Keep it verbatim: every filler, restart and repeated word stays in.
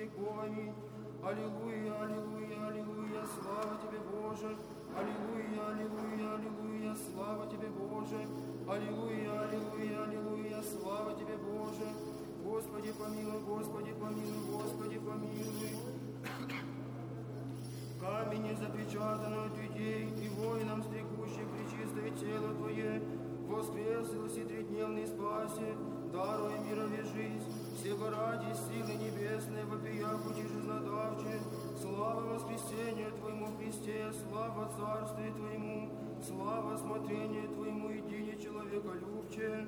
веков. Аминь. Аллилуйя, аллилуйя, аллилуйя, слава Тебе, Боже. Аллилуйя, аллилуйя, аллилуйя, слава Тебе, Боже. Аллилуйя, аллилуйя, аллилуйя, слава Тебе, Боже. Господи помилуй, Господи помилуй, Господи помилуй. Камень запечатанный от людей и воинам стригущих пречистое тело Твое, воскресился тридневный спасе, даруй мирове жизнь, всего ради силы небесной, вопия пути жизнодавче, слава воскресению Твоему Христе, слава царствию Твоему, слава смотрению Твоему, едине человеколюбче.